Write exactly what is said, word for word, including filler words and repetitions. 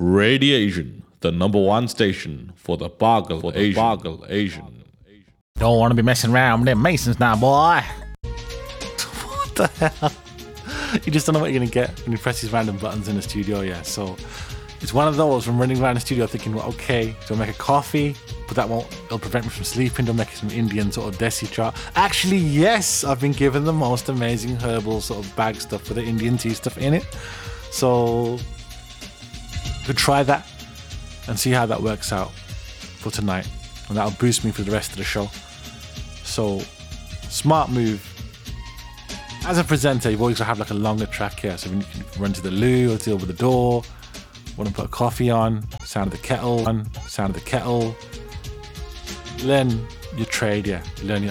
Radiation, the number one station for the Boggle for the Asian. Boggle Asian. Don't want to be messing around with them Masons now, boy. What the hell? You just don't know what you're going to get when you press these random buttons in the studio, yeah. So it's one of those from running around the studio thinking, well, okay, so I'll make a coffee, but that won't, it'll prevent me from sleeping. Don't make some Indian sort of desi chart. Actually, yes, I've been given the most amazing herbal sort of bag stuff with the Indian tea stuff in it. So could try that and see how that works out for tonight. And that'll boost me for the rest of the show. So, smart move. As a presenter, you've always got to have like a longer track here. So when you can run to the loo or deal with the door, want to put a coffee on, sound of the kettle, on, sound of the kettle. Learn your trade, yeah. Learn your